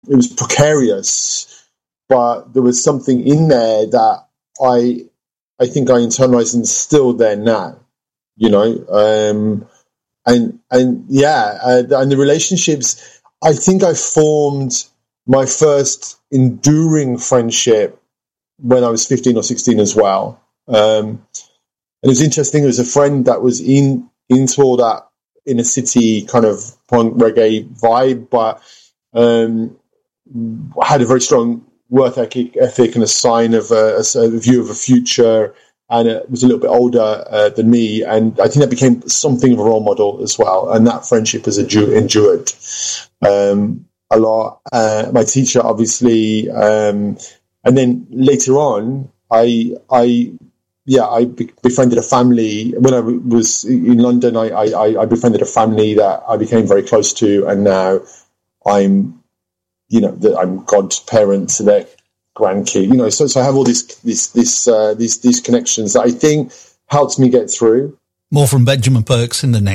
it was precarious, but there was something in there that I think I internalized and still there now, you know. And the relationships, I think I formed my first enduring friendship when I was 15 or 16 as well. And it was interesting. There was a friend that was into all that inner city kind of punk reggae vibe, but had a very strong work ethic and a sign of a view of a future, and was a little bit older than me. And I think that became something of a role model as well. And that friendship has endured a lot. My teacher, obviously, and then later on, I befriended a family. When I was in London, I befriended a family that I became very close to, and now I'm godparent to their grandkid. You know, so I have all these connections that I think helped me get through. More from Benjamin Perks in the next.